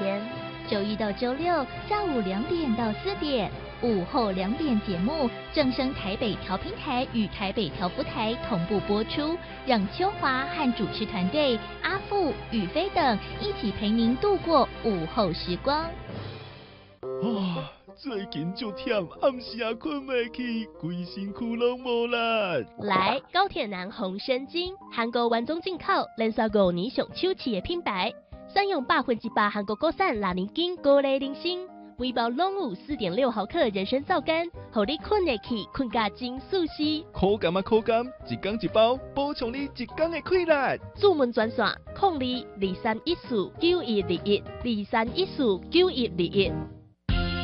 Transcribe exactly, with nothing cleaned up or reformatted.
天。 周一到周六下午两点到四点，午后两点节目正声台北调频台与台北调福台同步播出，让秋华和主持团队阿富、宇飞等一起陪您度过午后时光。 啊，最近就忝，暗时也困袂去，规身躯拢无力。 来高铁南红参精，韩国原装进口，连续五年上手气的品牌。选用百分之百韩国国产拉年根高丽人参，每包拢有四点六毫克人参皂苷，互你困得去，困甲真舒适。 口感啊口感，一天一包，补充你一天的快乐。 注文专线：零二二三一四九一二一二三一四九一二一。